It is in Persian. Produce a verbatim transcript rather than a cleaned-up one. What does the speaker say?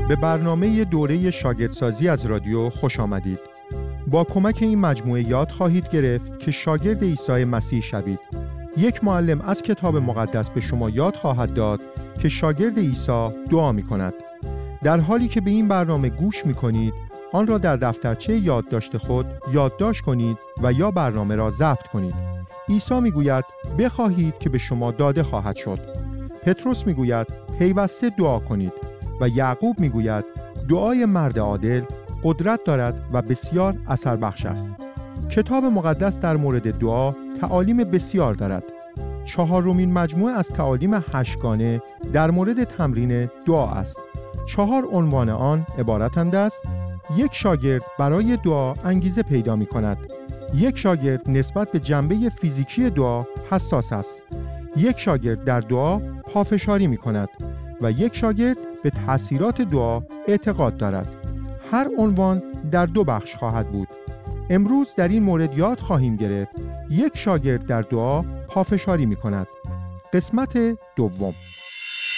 به برنامه دوره شاگردسازی از رادیو خوش آمدید. با کمک این مجموعه یاد خواهید گرفت که شاگرد عیسی مسیح شوید. یک معلم از کتاب مقدس به شما یاد خواهد داد که شاگرد عیسی دعا می کند. در حالی که به این برنامه گوش می کنید، آن را در دفترچه یادداشت خود یادداشت کنید و یا برنامه را ضبط کنید. عیسی می گوید بخواهید که به شما داده خواهد شد. پتروس می گوید پیوسته دعا کنید و یعقوب می گوید دعای مرد عادل قدرت دارد و بسیار اثر بخش است. کتاب مقدس در مورد دعا تعالیم بسیار دارد. چهارمین مجموعه از تعالیم هشتگانه در مورد تمرین دعا است. چهار عنوان آن عبارتند از: یک شاگرد برای دعا انگیزه پیدا می کند. یک شاگرد نسبت به جنبه فیزیکی دعا حساس است. یک شاگرد در دعا پافشاری می کند و یک شاگرد به تأثیرات دعا اعتقاد دارد. هر عنوان در دو بخش خواهد بود. امروز در این مورد یاد خواهیم گرفت یک شاگرد در دعا پافشاری می کند. قسمت دوم.